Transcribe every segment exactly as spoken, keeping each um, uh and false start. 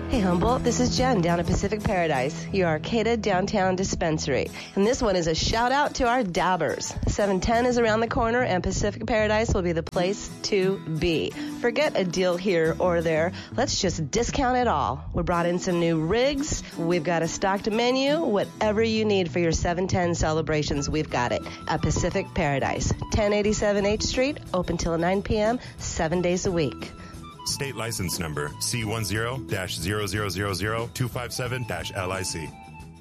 Hey Humboldt, this is Jen down at Pacific Paradise, your Arcata downtown dispensary. And this one is a shout out to our dabbers. seven ten is around the corner and Pacific Paradise will be the place to be. Forget a deal here or there. Let's just discount it all. We brought in some new rigs. We've got a stocked menu. Whatever you need for your seven ten celebrations, we've got it at Pacific Paradise. ten eighty-seven H Street, open till nine p.m., seven days a week. State license number C one zero dash zero zero zero zero two five seven dash L I C.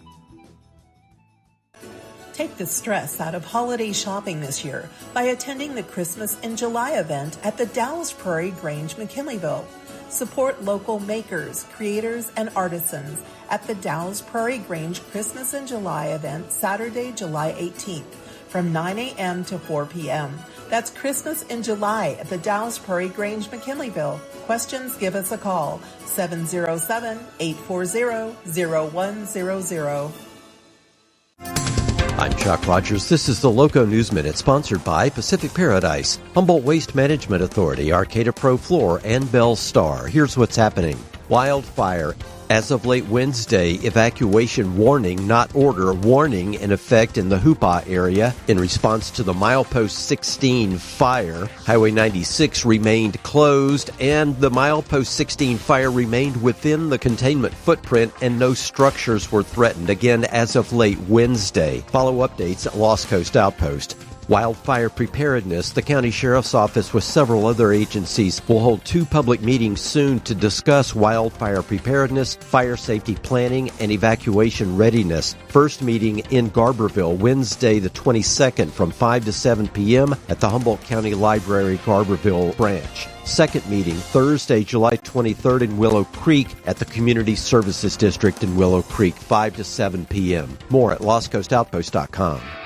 Take the stress out of holiday shopping this year by attending the Christmas in July event at the Dallas Prairie Grange, McKinleyville. Support local makers, creators, and artisans at the Dallas Prairie Grange Christmas in July event Saturday, July eighteenth from nine a.m. to four p.m. That's Christmas in July at the Dallas Prairie Grange, McKinleyville. Questions, give us a call, seven zero seven, eight four zero, zero one zero zero. I'm Chuck Rogers. This is the Loco News Minute, sponsored by Pacific Paradise, Humboldt Waste Management Authority, Arcata Pro Floor, and Bell Star. Here's what's happening. Wildfire. As of late Wednesday, evacuation warning, not order, warning in effect in the Hoopa area in response to the Milepost sixteen fire. Highway ninety-six remained closed, and the Milepost sixteen fire remained within the containment footprint, and no structures were threatened, again, as of late Wednesday. Follow updates at Lost Coast Outpost. Wildfire preparedness. The county sheriff's office with several other agencies will hold two public meetings soon to discuss wildfire preparedness, fire safety planning, and evacuation readiness. First meeting in Garberville, Wednesday the twenty-second from five to seven p.m. at the Humboldt County Library Garberville branch. Second meeting Thursday, July twenty-third in Willow Creek at the Community Services District in Willow Creek, five to seven p.m. More at lost coast outpost dot com.